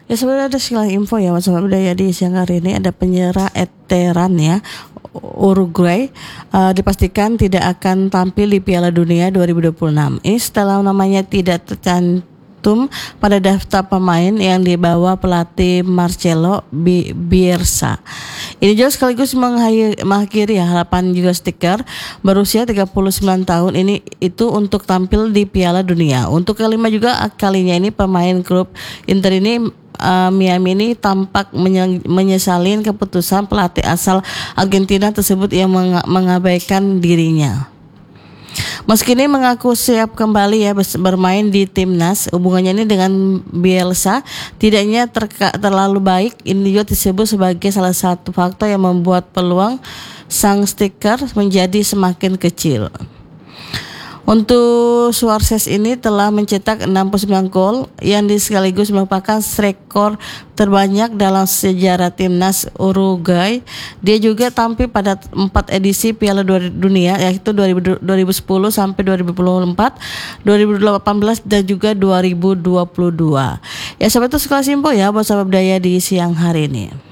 Ya sebenarnya ada sekilas info ya Sobat Budaya di siang hari ini, ada penyerang veteran ya Uruguay dipastikan tidak akan tampil di Piala Dunia 2026. Ini setelah namanya tidak tercantum pada daftar pemain yang dibawa pelatih Marcelo Bielsa. Ini juga sekaligus mengakhiri harapan juga stiker berusia 39 tahun ini itu untuk tampil di Piala Dunia. Untuk kelima juga kalinya ini pemain klub Inter ini Miami ini tampak menyesalin keputusan pelatih asal Argentina tersebut yang mengabaikan dirinya. Meski ini mengaku siap kembali ya bermain di timnas, hubungannya ini dengan Bielsa tidaknya terlalu baik. Ini juga disebut sebagai salah satu faktor yang membuat peluang sang stiker menjadi semakin kecil. Untuk Suarez ini telah mencetak 69 gol yang sekaligus merupakan rekor terbanyak dalam sejarah timnas Uruguay. Dia juga tampil pada 4 edisi Piala Dunia yaitu 2010 sampai 2024, 2018 dan juga 2022. Ya sobat, itu sekelas info ya buat Sobat Budaya di siang hari ini.